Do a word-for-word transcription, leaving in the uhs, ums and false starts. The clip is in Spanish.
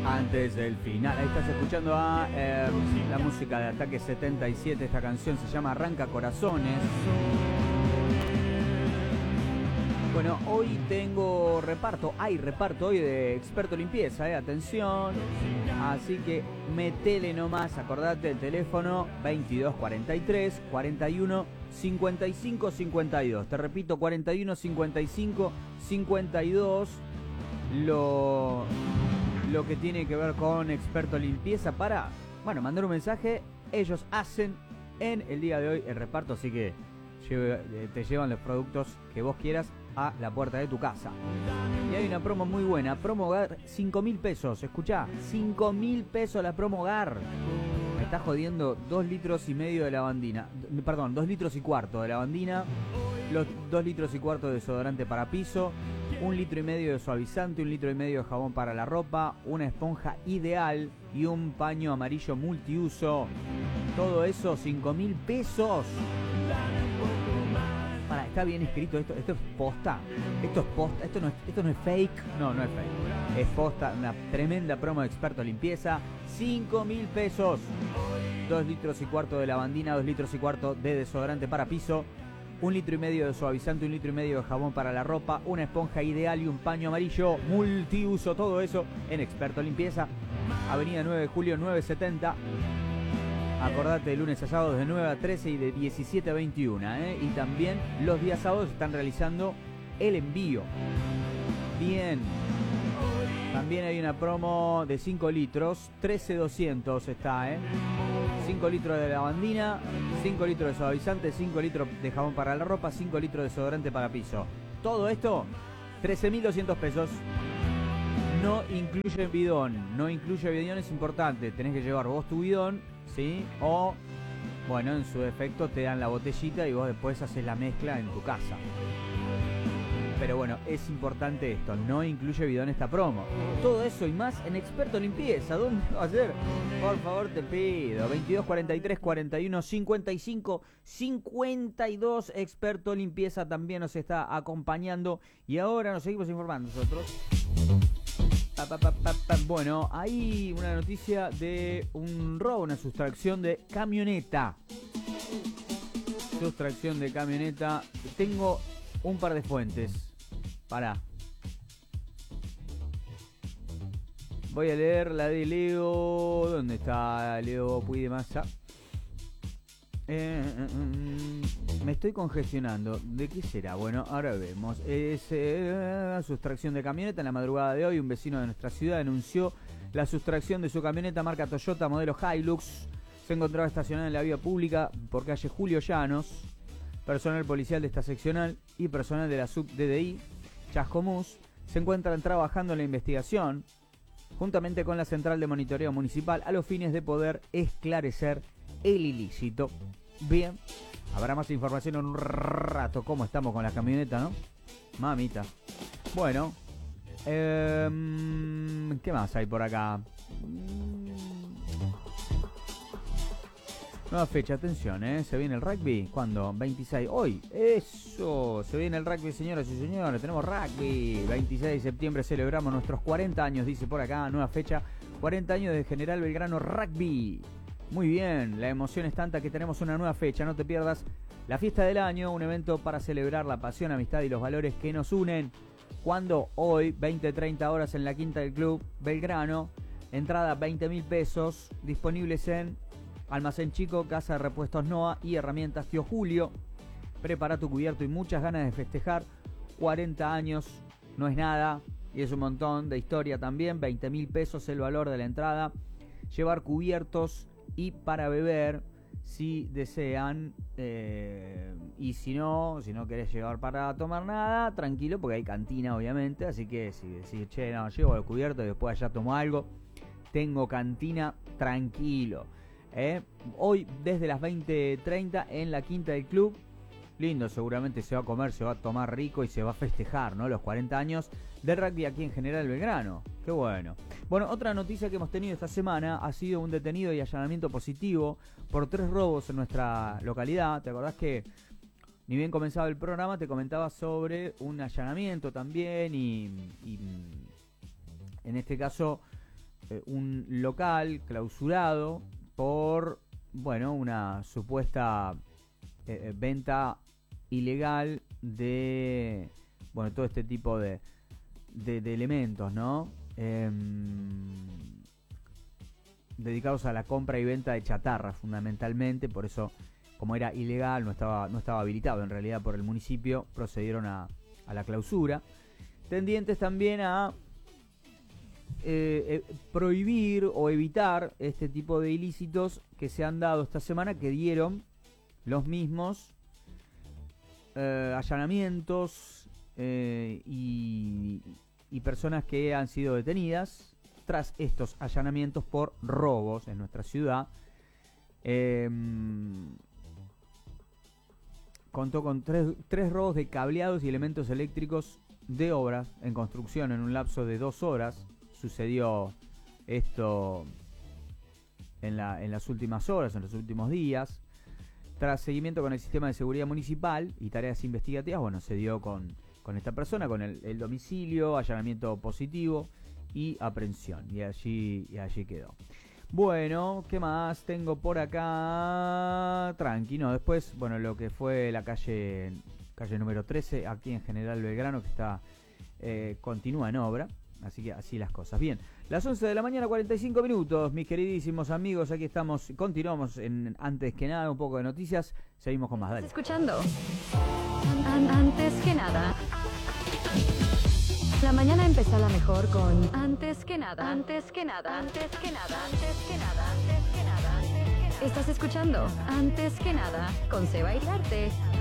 Antes del final. Ahí estás escuchando a eh, la música de Ataque setenta y siete. Esta canción se llama Arranca Corazones. Bueno, hoy tengo reparto, hay reparto hoy de Experto Limpieza, eh, atención. Así que metele nomás, acordate el teléfono veintidós cuarenta y tres cuarenta y uno cincuenta y cinco cincuenta y dos. Te repito, cuarenta y uno cincuenta y cinco cincuenta y dos. Lo, lo que tiene que ver con Experto Limpieza para, bueno, mandar un mensaje. Ellos hacen en el día de hoy el reparto, así que te llevan los productos que vos quieras a la puerta de tu casa. Y hay una promo muy buena, promo hogar, cinco mil pesos, escuchá, cinco mil pesos la promo hogar. Me está jodiendo dos litros y medio de lavandina, perdón, dos litros y cuarto de lavandina, los dos litros y cuarto de desodorante para piso, un litro y medio de suavizante, un litro y medio de jabón para la ropa, una esponja ideal y un paño amarillo multiuso. Todo eso, cinco mil pesos. Para, está bien escrito esto, esto es posta, esto es posta, esto no es, esto no es fake, no, no es fake, es posta, una tremenda promo de Experto Limpieza, cinco mil pesos, dos litros y cuarto de lavandina, dos litros y cuarto de desodorante para piso, un litro y medio de suavizante, un litro y medio de jabón para la ropa, una esponja ideal y un paño amarillo multiuso, todo eso en Experto Limpieza, Avenida nueve de Julio novecientos setenta. Acordate, de lunes a sábados de nueve a trece y de diecisiete a veintiuno, ¿eh? Y también los días sábados están realizando el envío. Bien. También hay una promo de cinco litros, trece doscientos está, ¿eh? cinco litros de lavandina, cinco litros de suavizante, cinco litros de jabón para la ropa, cinco litros de desodorante para piso. Todo esto, trece mil doscientos pesos. No incluye bidón, no incluye bidón, es importante. Tenés que llevar vos tu bidón, ¿sí? O, bueno, en su defecto te dan la botellita y vos después haces la mezcla en tu casa. Pero bueno, es importante esto, no incluye bidón esta promo. Todo eso y más en Experto Limpieza. ¿Dónde va a ser? Por favor te pido. veintidós cuarenta y tres cuarenta y uno cincuenta y cinco cincuenta y dos. Experto Limpieza también nos está acompañando. Y ahora nos seguimos informando nosotros. Pa, pa, pa, pa, pa. Bueno, hay una noticia de un robo, una sustracción de camioneta. Sustracción de camioneta. Tengo un par de fuentes. Pará. Voy a leer la de Leo. ¿Dónde está Leo Puy de Masa? Eh, mm, me estoy congestionando. ¿De qué será? Bueno, ahora vemos. Es eh, sustracción de camioneta. En la madrugada de hoy, un vecino de nuestra ciudad denunció la sustracción de su camioneta marca Toyota modelo Hilux. Se encontraba estacionada en la vía pública por calle Julio Llanos. Personal policial de esta seccional y personal de la sub D D I Chascomús se encuentran trabajando en la investigación juntamente con la Central de Monitoreo Municipal a los fines de poder esclarecer el ilícito. Bien, habrá más información en un rato. ¿Cómo estamos con la camioneta, no? Mamita. Bueno, eh, ¿qué más hay por acá? Nueva fecha, atención, ¿eh? Se viene el rugby. ¿Cuándo? veintiséis. Hoy. Eso. Se viene el rugby, señoras y señores. Tenemos rugby. veintiséis de septiembre celebramos nuestros cuarenta años, dice por acá. Nueva fecha. cuarenta años de General Belgrano Rugby. Muy bien. La emoción es tanta que tenemos una nueva fecha. No te pierdas la fiesta del año. Un evento para celebrar la pasión, amistad y los valores que nos unen. ¿Cuándo? Hoy, veinte treinta horas en la quinta del Club Belgrano. Entrada veinte mil pesos. Disponibles en Almacén Chico, Casa de Repuestos Noa y Herramientas Tío Julio. Prepara tu cubierto y muchas ganas de festejar. cuarenta años no es nada y es un montón de historia también. veinte mil pesos el valor de la entrada. Llevar cubiertos y para beber si desean. Eh, y si no, si no querés llevar para tomar nada, tranquilo porque hay cantina obviamente. Así que si decís, che, no, llevo el cubierto y después allá tomo algo. Tengo cantina, tranquilo. Eh, hoy desde las veinte treinta en la quinta del club. Lindo, seguramente se va a comer, se va a tomar rico y se va a festejar, ¿no? Los cuarenta años de rugby aquí en General Belgrano. Qué bueno. Bueno, otra noticia que hemos tenido esta semana ha sido un detenido y allanamiento positivo por tres robos en nuestra localidad. ¿Te acordás que ni bien comenzaba el programa te comentaba sobre un allanamiento también y, y en este caso eh, un local clausurado por, bueno, una supuesta eh, venta ilegal de, bueno, todo este tipo de, de, de elementos, ¿no? Eh, dedicados a la compra y venta de chatarra, fundamentalmente. Por eso, como era ilegal, no estaba, no estaba habilitado en realidad por el municipio, procedieron a, a la clausura. Tendientes también a eh, eh, prohibir o evitar este tipo de ilícitos que se han dado esta semana, que dieron los mismos eh, allanamientos eh, y, y personas que han sido detenidas tras estos allanamientos por robos en nuestra ciudad. Eh, contó con tres, tres robos de cableados y elementos eléctricos de obras en construcción en un lapso de dos horas. Sucedió esto en, la, en las últimas horas, en los últimos días. Tras seguimiento con el sistema de seguridad municipal y tareas investigativas, bueno, se dio con, con esta persona, con el, el domicilio, allanamiento positivo y aprehensión. Y allí, y allí quedó. Bueno, ¿qué más tengo por acá? Tranqui, no, después, bueno, lo que fue la calle, calle número trece, aquí en General Belgrano, que está eh, continúa en obra. Así que así las cosas. Bien, las once de la mañana, cuarenta y cinco minutos, mis queridísimos amigos. Aquí estamos, continuamos en Antes que Nada, un poco de noticias. Seguimos con más, dale. Escuchando. An- antes que nada. La mañana empezala mejor con Antes que Nada. Antes que Nada. Antes que Nada. Antes que Nada. Antes que Nada. Antes que nada. Estás escuchando Antes que Nada con Seba Iriarte.